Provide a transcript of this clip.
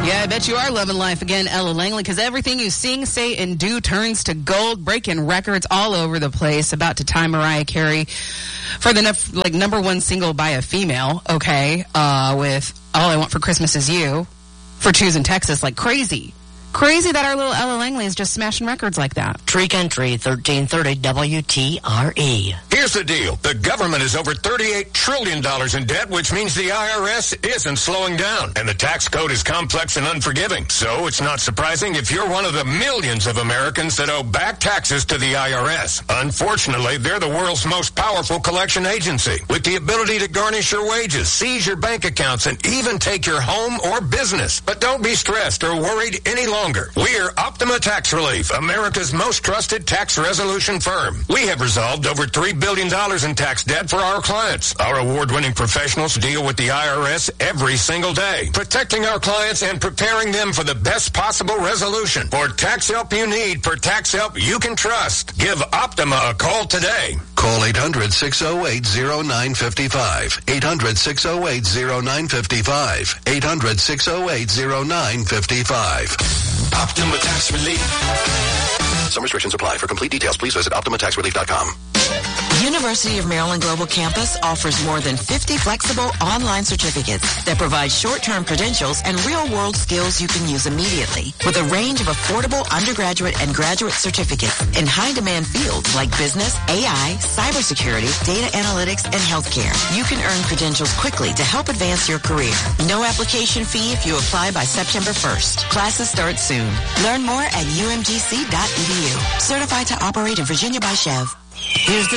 Yeah, I bet you are loving life again, Ella Langley, because everything you sing, say, and do turns to gold, breaking records all over the place. About to tie Mariah Carey for the number one single by a female, okay, with All I Want for Christmas Is You for Choosing Texas, like crazy. Crazy that our little Ella Langley is just smashing records like that. Tree Country, 1330 WTRE. Here's the deal. The government is over $38 trillion in debt, which means the IRS isn't slowing down. And the tax code is complex and unforgiving. So it's not surprising if you're one of the millions of Americans that owe back taxes to the IRS. Unfortunately, they're the world's most powerful collection agency, with the ability to garnish your wages, seize your bank accounts, and even take your home or business. But don't be stressed or worried any longer. We're Optima Tax Relief, America's most trusted tax resolution firm. We have resolved over $3 billion in tax debt for our clients. Our award-winning professionals deal with the IRS every single day, protecting our clients and preparing them for the best possible resolution. For tax help you need, for tax help you can trust, give Optima a call today. Call 800-608-0955. 800-608-0955. 800-608-0955. Optima Tax Relief. Some restrictions apply. For complete details, please visit OptimaTaxRelief.com. University of Maryland Global Campus offers more than 50 flexible online certificates that provide short-term credentials and real-world skills you can use immediately. With a range of affordable undergraduate and graduate certificates in high-demand fields like business, AI, cybersecurity, data analytics, and healthcare, you can earn credentials quickly to help advance your career. No application fee if you apply by September 1st. Classes start soon. Learn more at umgc.edu. Certified to operate in Virginia by Chev. Here's the